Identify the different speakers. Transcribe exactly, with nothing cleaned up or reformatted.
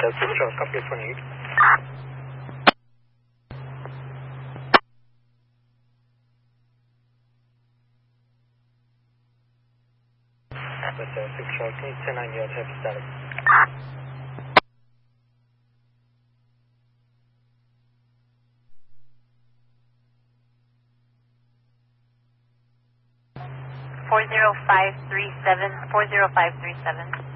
Speaker 1: Delta Star, copy twenty-eight. Delta six Star, can you ten nine yards heavy status?
Speaker 2: four zero five three seven, four zero five three seven.